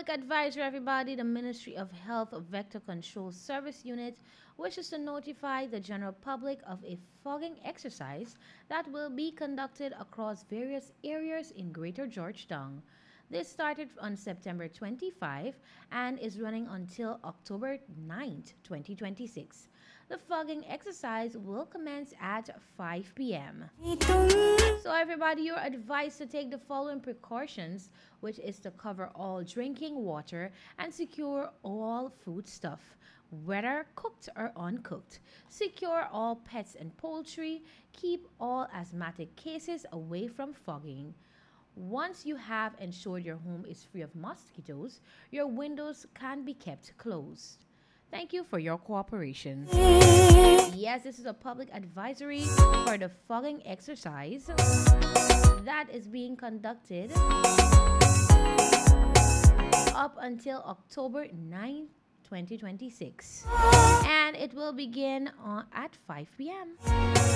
public advisory, everybody. The Ministry of Health Vector Control Service Unit wishes to notify the general public of a fogging exercise that will be conducted across various areas in Greater Georgetown. This started on September 25 and is running until October 9th, 2026. The fogging exercise will commence at 5 p.m. So, everybody, you're advised to take the following precautions, which is to cover all drinking water and secure all food stuff, whether cooked or uncooked. Secure all pets and poultry. Keep all asthmatic cases away from fogging. Once you have ensured your home is free of mosquitoes, your windows can be kept closed. Thank you for your cooperation. Yes, this is a public advisory for the fogging exercise that is being conducted up until October 9th, 2026. And it will begin at 5 p.m.